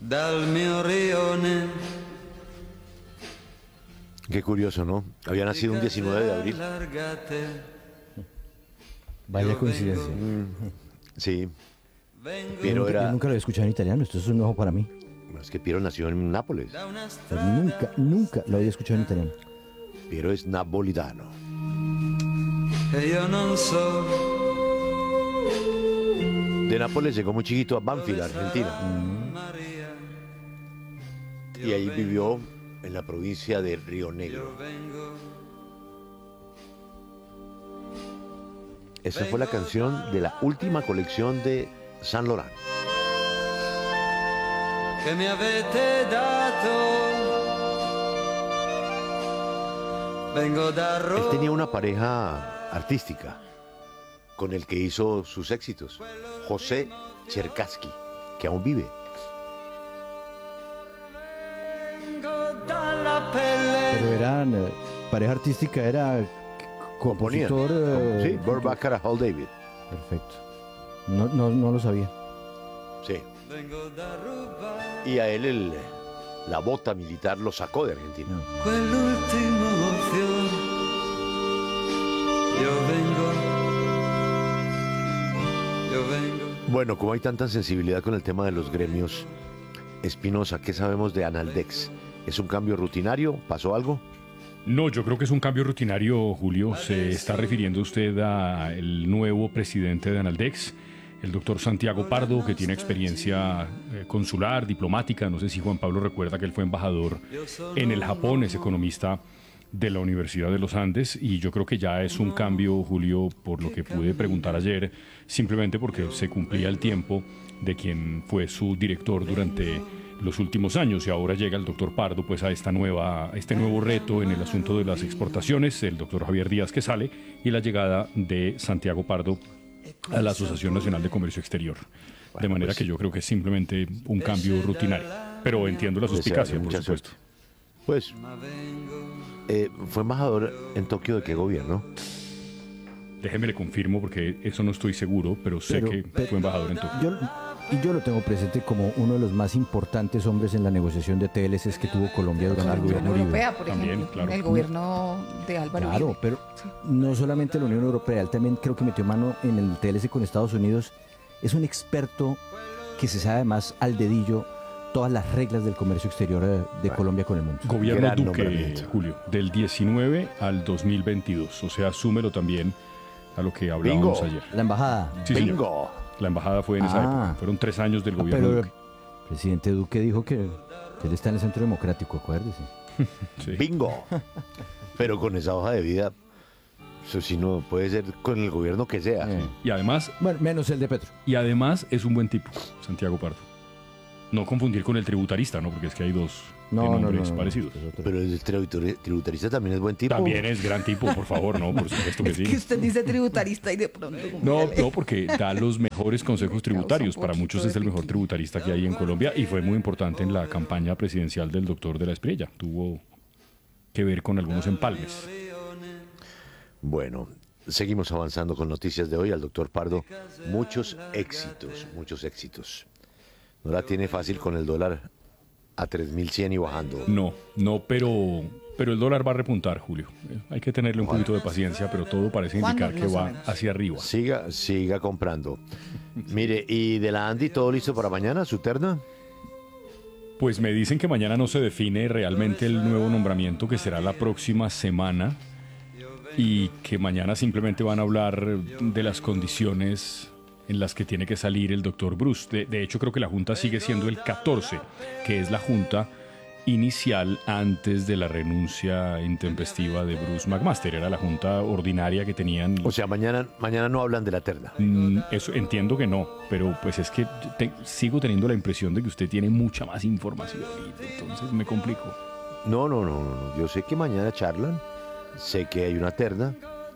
dal mio rione. Qué curioso, ¿no? Había nacido un 19 de abril. Vaya coincidencia. Sí. Yo Piero era... nunca lo había escuchado en italiano, esto es un nuevo para mí. Es que Piero nació en Nápoles. Pero nunca lo había escuchado en italiano. Piero es napolitano. E io non so De Nápoles llegó muy chiquito a Banfield, Argentina. Maria, Y ahí vivió en la provincia de Río Negro. Esa fue la canción de la última colección de Saint Laurent. che mi avete dato. Vengo da Él Roma. tenía una pareja artística con el que hizo sus éxitos, José Cherkassky, que aún vive. Vengo dalla pelle. Pero eran, pareja artística era Componían. compositor. Sí, Burt Bacharach, Hal David. Perfecto. No lo sabía. Sí. Vengo da rubare. Y a él la bota militar lo sacó de Argentina. Quell'ultimo fiore. Io vengo. Bueno, como hay tanta sensibilidad con el tema de los gremios, Espinosa, ¿qué sabemos de Analdex? ¿Es un cambio rutinario? ¿Pasó algo? No, yo creo que es un cambio rutinario, Julio. Se está refiriendo usted al nuevo presidente de Analdex, el doctor Santiago Pardo, que tiene experiencia consular, diplomática. No sé si Juan Pablo recuerda que él fue embajador en el Japón, es economista de la Universidad de los Andes, y yo creo que ya es un cambio, Julio, por lo que pude preguntar ayer, simplemente porque se cumplía el tiempo de quien fue su director durante los últimos años, y ahora llega el doctor Pardo pues a este nuevo reto en el asunto de las exportaciones, el doctor Javier Díaz que sale, y la llegada de Santiago Pardo a la Asociación Nacional de Comercio Exterior. De manera que yo creo que es simplemente un cambio rutinario, pero entiendo la suspicacia, por Mucha supuesto. suerte. Pues, fue embajador en Tokio ¿de qué gobierno? Déjeme le confirmo porque eso no estoy seguro, pero sé que fue embajador en Tokio. Yo lo tengo presente como uno de los más importantes hombres en la negociación de TLCs que tuvo Colombia durante el La Unión gobierno Uribe. Europea, por También, ejemplo, claro. el gobierno de Álvaro Claro, Uribe. pero no solamente la Unión Europea, él también creo que metió mano en el TLC con Estados Unidos. Es un experto que se sabe además al dedillo todas las reglas del comercio exterior de Colombia con el mundo. Gobierno Gran Duque, nombramiento. Julio, del 19 al 2022, o sea, súmelo también a lo que hablábamos Bingo. ayer. La embajada. Sí, señor. ¡Bingo! La embajada fue en esa época, fueron 3 años del gobierno Pero el Duque. presidente Duque dijo que él está en el centro democrático, acuérdese. Sí. ¡Bingo! Pero con esa hoja de vida, eso sí no puede ser con el gobierno que sea. Y además Bueno, menos el de Petro. es un buen tipo, Santiago Pardo. No confundir con el tributarista, ¿no? Porque es que hay dos nombres parecidos. es otro. Pero el tributarista también es buen tipo. También es gran tipo, por favor, ¿no? Por supuesto que Es que sí. usted dice tributarista y de pronto... como No, que le- no, porque da los mejores consejos tributarios. Para muchos es el mejor tributarista que hay en Colombia y fue muy importante en la campaña presidencial del doctor de la Espriella. Tuvo que ver con algunos empalmes. Bueno, seguimos avanzando con noticias de hoy. Al doctor Pardo, muchos éxitos, muchos éxitos. No la tiene fácil con el dólar a 3.100 y bajando. No, pero el dólar va a repuntar, Julio. Hay que tenerle un poquito de paciencia, pero todo parece ¿Cuándo? indicar que No va sabemos. hacia arriba. Siga comprando. Mire, ¿y de la Andy todo listo para mañana, su terna? Pues me dicen que mañana no se define realmente el nuevo nombramiento que será la próxima semana y que mañana simplemente van a hablar de las condiciones en las que tiene que salir el doctor Bruce. De hecho, creo que la junta sigue siendo el 14, que es la junta inicial antes de la renuncia intempestiva de Bruce McMaster. Era la junta ordinaria que tenían. O sea, mañana no hablan de la terna. Eso entiendo que no, pero pues es que sigo teniendo la impresión de que usted tiene mucha más información y entonces me complico. No. Yo sé que mañana charlan. Sé que hay una terna.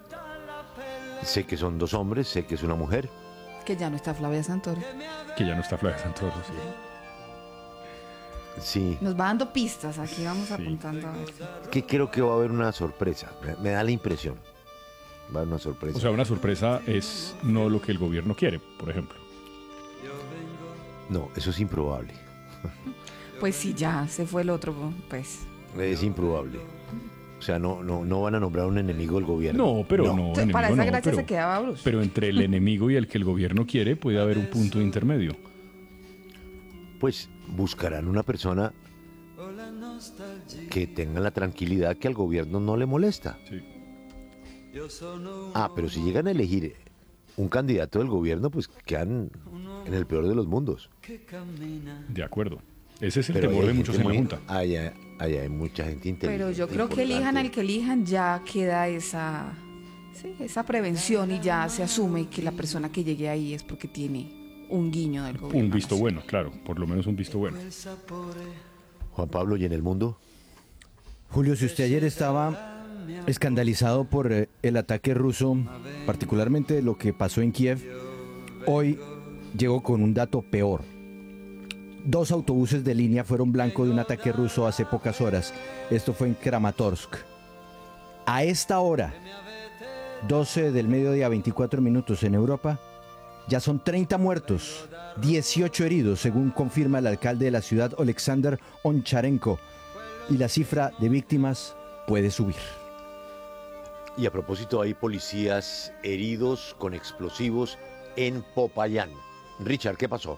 Sé que son 2 hombres. Sé que es una mujer. Que ya no está Flavia Santoro. Que ya no está Flavia Santoro, sí. Sí. Nos va dando pistas, aquí vamos Sí. apuntando a ver. Que creo que va a haber una sorpresa. Me da la impresión. Va a haber una sorpresa. O sea, una sorpresa es no lo que el gobierno quiere, por ejemplo. No, eso es improbable. Pues sí, ya se fue el otro, pues. Es improbable. O sea, no van a nombrar un enemigo del gobierno. No, pero no, enemigo Para esa no, gracia pero, se quedaba Bruce. pero entre el enemigo y el que el gobierno quiere puede haber un punto intermedio. Pues buscarán una persona que tenga la tranquilidad que al gobierno no le molesta. Sí. Pero si llegan a elegir un candidato del gobierno, pues quedan en el peor de los mundos. De acuerdo. Ese es el Pero temor hay de muchos gente en la muy- Junta. Allá hay mucha gente inteligente. Pero yo creo que elijan al importante. que elijan, ya queda esa prevención y ya se asume que la persona que llegue ahí es porque tiene un guiño del gobierno. Un visto nacional. bueno, claro, por lo menos un visto bueno. Juan Pablo, ¿y en el mundo? Julio, si usted ayer estaba escandalizado por el ataque ruso, particularmente lo que pasó en Kiev, hoy llegó con un dato peor. 2 autobuses de línea fueron blanco de un ataque ruso hace pocas horas. Esto fue en Kramatorsk. A esta hora, 12 del mediodía, 24 minutos en Europa, ya son 30 muertos, 18 heridos, según confirma el alcalde de la ciudad, Oleksandr Oncharenko. Y la cifra de víctimas puede subir. Y a propósito, hay policías heridos con explosivos en Popayán. Richard, ¿qué pasó?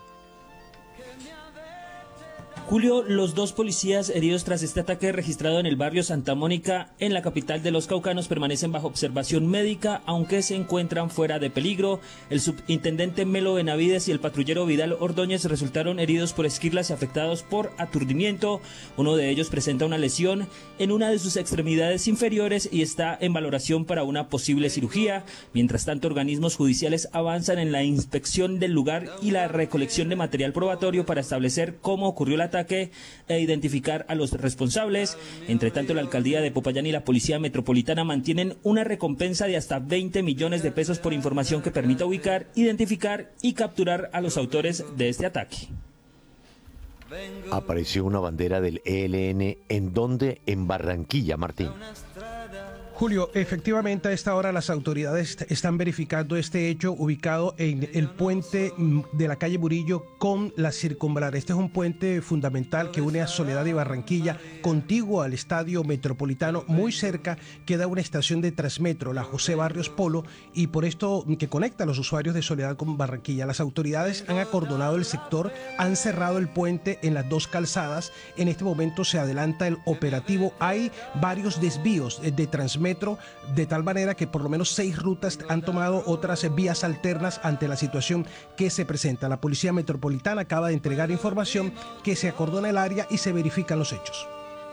Julio, los 2 policías heridos tras este ataque registrado en el barrio Santa Mónica, en la capital de los Caucanos, permanecen bajo observación médica, aunque se encuentran fuera de peligro. El subintendente Melo Benavides y el patrullero Vidal Ordóñez resultaron heridos por esquirlas y afectados por aturdimiento. Uno de ellos presenta una lesión en una de sus extremidades inferiores y está en valoración para una posible cirugía. Mientras tanto, organismos judiciales avanzan en la inspección del lugar y la recolección de material probatorio para establecer cómo ocurrió el ataque e identificar a los responsables. Entre tanto, la alcaldía de Popayán y la policía metropolitana mantienen una recompensa de hasta 20 millones de pesos por información que permita ubicar, identificar y capturar a los autores de este ataque. Apareció una bandera del ELN. ¿En dónde? En Barranquilla, Martín. Julio, efectivamente a esta hora las autoridades están verificando este hecho ubicado en el puente de la calle Murillo con la Circunvalar. Este es un puente fundamental que une a Soledad y Barranquilla, contiguo al Estadio Metropolitano. Muy cerca queda una estación de Transmetro, la José Barrios Polo, y por esto que conecta a los usuarios de Soledad con Barranquilla. Las autoridades han acordonado el sector, han cerrado el puente en las 2 calzadas. En este momento se adelanta el operativo. Hay varios desvíos de Transmetro, de tal manera que por lo menos 6 rutas han tomado otras vías alternas ante la situación que se presenta. La Policía Metropolitana acaba de entregar información que se acordona el área y se verifican los hechos.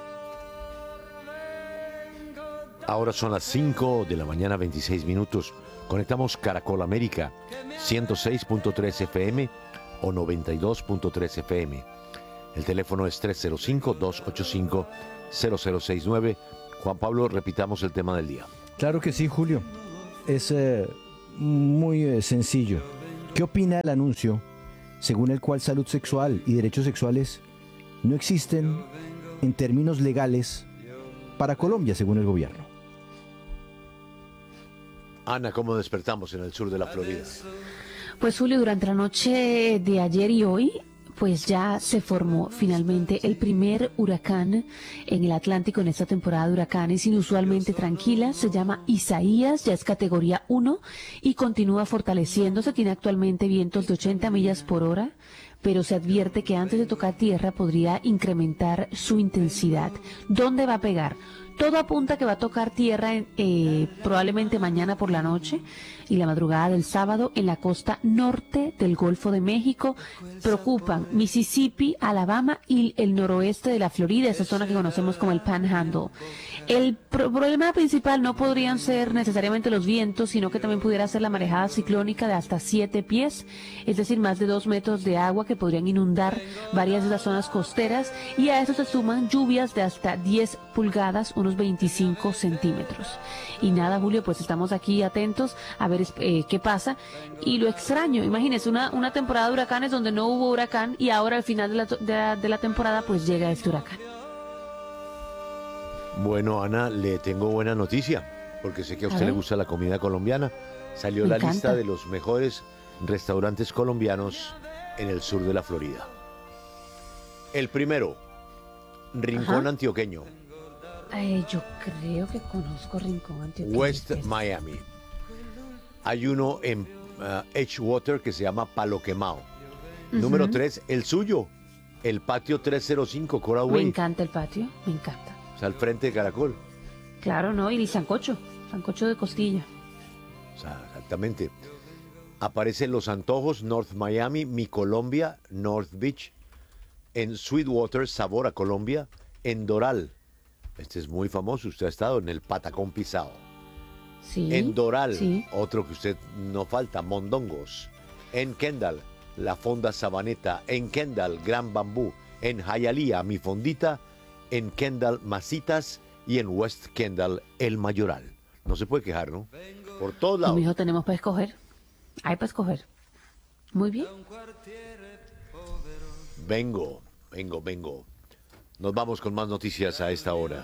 Ahora son las 5 de la mañana, 26 minutos. Conectamos Caracol América, 106.3 FM o 92.3 FM. El teléfono es 305-285-0069. Juan Pablo, repitamos el tema del día. Claro que sí, Julio. Es muy sencillo. ¿Qué opina del anuncio según el cual salud sexual y derechos sexuales no existen en términos legales para Colombia, según el gobierno? Ana, ¿cómo despertamos en el sur de la Florida? Pues Julio, durante la noche de ayer y hoy, pues ya se formó finalmente el primer huracán en el Atlántico en esta temporada de huracanes, inusualmente tranquila. Se llama Isaías, ya es categoría 1 y continúa fortaleciéndose. Tiene actualmente vientos de 80 millas por hora, pero se advierte que antes de tocar tierra podría incrementar su intensidad. ¿Dónde va a pegar? Todo apunta que va a tocar tierra probablemente mañana por la noche y la madrugada del sábado en la costa norte del Golfo de México. Preocupan Mississippi, Alabama y el noroeste de la Florida, esa zona que conocemos como el Panhandle. El problema principal no podrían ser necesariamente los vientos, sino que también pudiera ser la marejada ciclónica de hasta 7 pies, es decir, más de 2 metros de agua que podrían inundar varias de las zonas costeras, y a eso se suman lluvias de hasta 10 pulgadas, unos 25 centímetros. Y nada, Julio, pues estamos aquí atentos a ver qué pasa. Y lo extraño, imagínense, una temporada de huracanes donde no hubo huracán y ahora al final de la temporada pues llega este huracán. Bueno, Ana, le tengo buena noticia, porque sé que a usted le gusta la comida colombiana. Salió Me la encanta. lista de los mejores restaurantes colombianos en el sur de la Florida. El primero, Rincón Ajá. Antioqueño, Yo creo que conozco Rincón Antioqueño. West Miami. Hay uno en Edgewater que se llama Palo Quemao. Número 3, el suyo, el patio 305 Coral Me Way, encanta el patio, me encanta. o sea, al frente de Caracol. Claro, ¿no? Y sancocho de costilla. O sea, exactamente. Aparecen Los Antojos, North Miami, Mi Colombia, North Beach, en Sweetwater, Sabor a Colombia, en Doral. Este es muy famoso, usted ha estado en el Patacón Pisado. Sí. En Doral, Sí. otro que usted no falta, Mondongos. En Kendall, La Fonda Sabaneta. En Kendall, Gran Bambú. En Hialeah, Mi Fondita. En Kendall, Masitas. Y en West Kendall, El Mayoral. No se puede quejar, ¿no? Por todos No, lados. mijo, tenemos para escoger. Hay para escoger. Muy bien. Vengo. Nos vamos con más noticias a esta hora.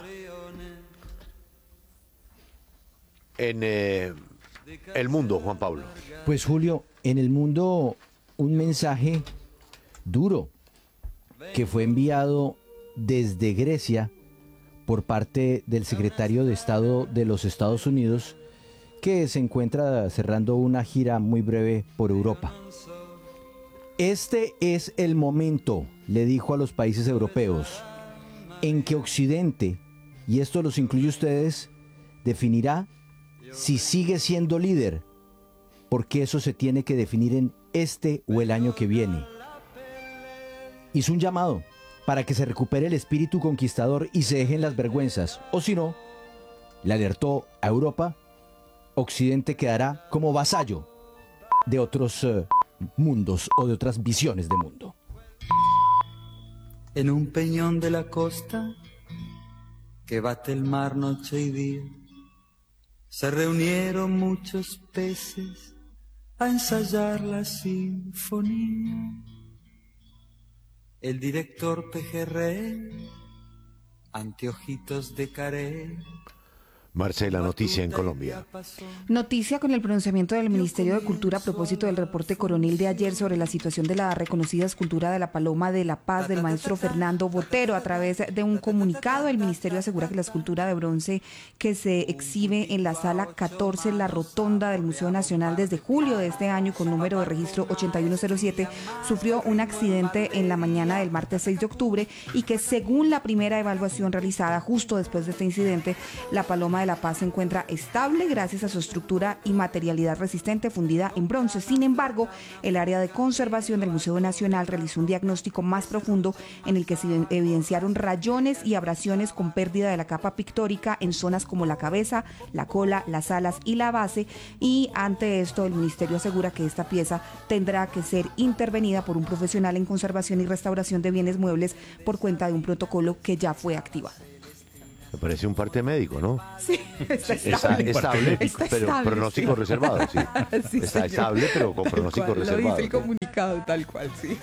En el mundo, Juan Pablo. Pues Julio, en el mundo un mensaje duro que fue enviado desde Grecia por parte del secretario de Estado de los Estados Unidos, que se encuentra cerrando una gira muy breve por Europa. Este es el momento, le dijo a los países europeos, en que Occidente, y esto los incluye ustedes, definirá si sigue siendo líder, porque eso se tiene que definir en este o el año que viene. Hizo un llamado para que se recupere el espíritu conquistador y se dejen las vergüenzas, o si no, le alertó a Europa, Occidente quedará como vasallo de otros mundos o de otras visiones de mundo. En un peñón de la costa que bate el mar noche y día, se reunieron muchos peces a ensayar la sinfonía. El director pejerrey, anteojitos de carey. Marcela, noticia en Colombia. Noticia con el pronunciamiento del Ministerio de Cultura a propósito del reporte coronel de ayer sobre la situación de la reconocida escultura de la Paloma de la Paz del maestro Fernando Botero. A través de un comunicado, el Ministerio asegura que la escultura de bronce que se exhibe en la sala 14, La Rotonda del Museo Nacional desde julio de este año, con número de registro 8107, sufrió un accidente en la mañana del martes 6 de octubre y que, según la primera evaluación realizada justo después de este incidente, la Paloma de la Paz se encuentra estable gracias a su estructura y materialidad resistente fundida en bronce. Sin embargo, el área de conservación del Museo Nacional realizó un diagnóstico más profundo en el que se evidenciaron rayones y abrasiones con pérdida de la capa pictórica en zonas como la cabeza, la cola, las alas y la base, y ante esto el Ministerio asegura que esta pieza tendrá que ser intervenida por un profesional en conservación y restauración de bienes muebles por cuenta de un protocolo que ya fue activado. Me parece un parte médico, ¿no? Sí, está Está estable, Está pero estable, pronóstico sí. reservado, sí. Sí, Está señor. estable, pero con pronóstico Tal cual, reservado. Lo dice el comunicado, tal cual, sí.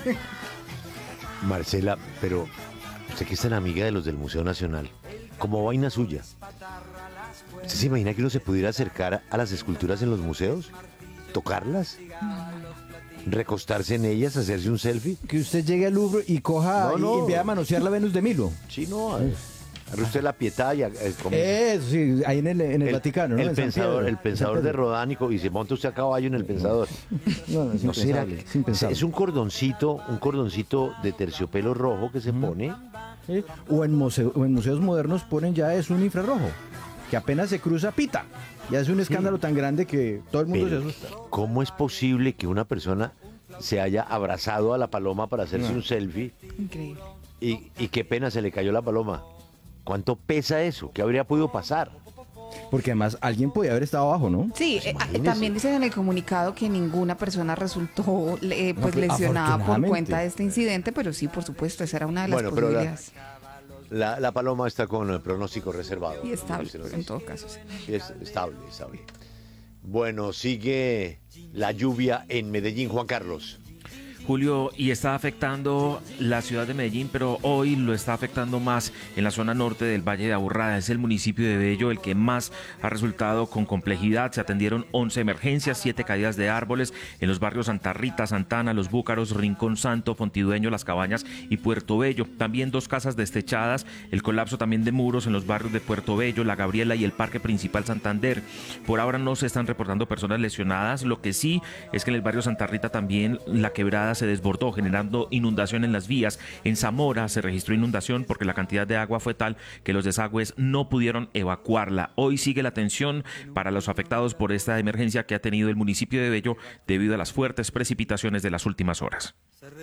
Marcela, pero usted que es tan amiga de los del Museo Nacional, como vaina suya, ¿usted se imagina que uno se pudiera acercar a las esculturas en los museos? ¿Tocarlas? ¿Recostarse en ellas? ¿Hacerse un selfie? Que usted llegue al Louvre y coja No, no. y empiece a manosear la Venus de Milo. Sí, no. Agarre usted la pietad y Eso, sí, ahí en el Vaticano, ¿no? el En San pensador, Pedro. el pensador de Rodánico, y se monta usted a caballo en el pensador. No, es ¿No será impensable, que- es impensable. es un cordoncito de terciopelo rojo que se pone? ¿Sí? O en museos modernos ponen ya es un infrarrojo, que apenas se cruza pita. Ya es un escándalo tan grande que todo el mundo Pero, se asusta. ¿cómo es posible que una persona se haya abrazado a la paloma para hacerse No. un selfie Increíble. y qué pena se le cayó la paloma? ¿Cuánto pesa eso? ¿Qué habría podido pasar? Porque además alguien podía haber estado abajo, ¿no? Sí, imagínese. también dicen en el comunicado que ninguna persona resultó pues pues, lesionada por afortunadamente. cuenta de este incidente, pero sí, por supuesto, esa era una de las Bueno, pero posibilidades. la paloma está con el pronóstico reservado. Y estable, Dice lo que en es. todo caso. Sí. Y es estable. Bueno, sigue la lluvia en Medellín, Juan Carlos. Julio, y está afectando la ciudad de Medellín, pero hoy lo está afectando más en la zona norte del Valle de Aburrá. Es el municipio de Bello el que más ha resultado con complejidad. Se atendieron 11 emergencias, 7 caídas de árboles en los barrios Santa Rita, Santana, Los Búcaros, Rincón Santo, Fontidueño, Las Cabañas y Puerto Bello. También 2 casas destechadas, el colapso también de muros en los barrios de Puerto Bello, La Gabriela y el Parque Principal Santander. Por ahora no se están reportando personas lesionadas. Lo que sí es que en el barrio Santa Rita también la quebrada se desbordó, generando inundación en las vías. En Zamora se registró inundación porque la cantidad de agua fue tal que los desagües no pudieron evacuarla. Hoy sigue la atención para los afectados por esta emergencia que ha tenido el municipio de Bello debido a las fuertes precipitaciones de las últimas horas.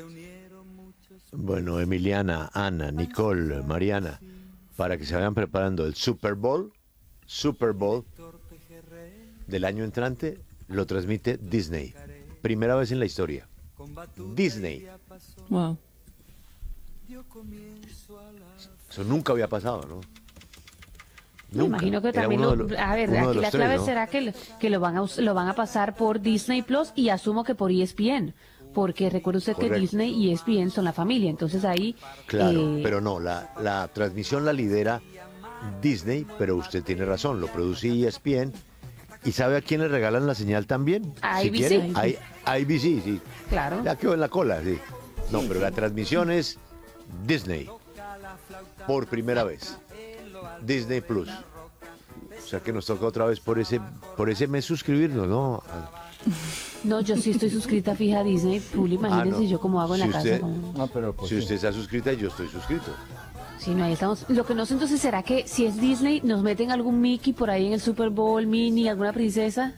Bueno, Emiliana, Ana, Nicole, Mariana, para que se vayan preparando el Super Bowl del año entrante, lo transmite Disney. Primera vez en la historia. Disney. Wow. Eso nunca había pasado, ¿no? Me imagino que también a ver, aquí la clave será que lo van a pasar por Disney Plus y asumo que por ESPN, porque recuerde usted que Disney y ESPN son la familia, entonces ahí... Claro, pero no, la transmisión la lidera Disney, pero usted tiene razón, lo produce ESPN. ¿Y sabe a quién le regalan la señal también? A si ABC. quiere, a ABC, sí. Claro. Ya quedó en la cola, sí. No, pero la transmisión es Disney. Por primera vez. Disney Plus. O sea que nos toca otra vez por ese mes suscribirnos, ¿no? No, yo sí estoy suscrita fija a Disney, Juli, imagínense yo cómo hago en la casa. Si usted está suscrita, yo estoy suscrito. Sí, no, ahí estamos. Lo que no sé entonces será que si es Disney, nos meten algún Mickey por ahí en el Super Bowl, Minnie, alguna princesa.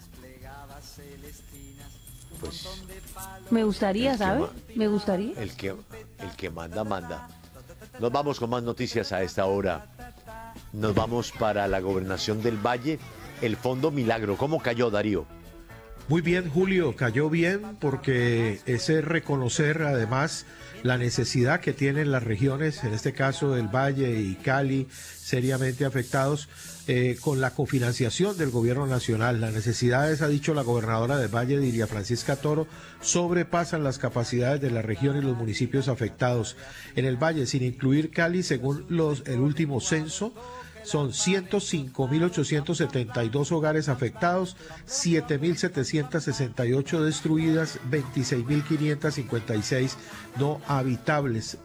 Pues me gustaría, ¿sabe? Me gustaría. El que manda. Nos vamos con más noticias a esta hora. Nos vamos para la gobernación del Valle. El Fondo Milagro. ¿Cómo cayó, Darío? Muy bien, Julio, cayó bien porque ese reconocer además la necesidad que tienen las regiones, en este caso el Valle y Cali, seriamente afectados, con la cofinanciación del gobierno nacional. Las necesidades, ha dicho la gobernadora del Valle, Dilia Francisca Toro, sobrepasan las capacidades de la región y los municipios afectados. En el Valle, sin incluir Cali, según el último censo, son 105.872 hogares afectados, 7.768 destruidas, 26.556 no habitables,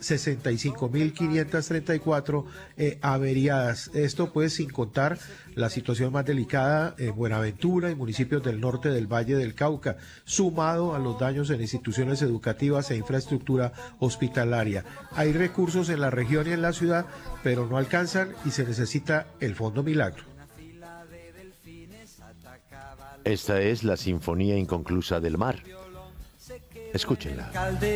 65.534 averiadas. Esto pues sin contar la situación más delicada en Buenaventura y municipios del norte del Valle del Cauca, sumado a los daños en instituciones educativas e infraestructura hospitalaria. Hay recursos en la región y en la ciudad, pero no alcanzan y se necesita el Fondo Milagro. Esta es la Sinfonía Inconclusa del Mar. Escúchenla.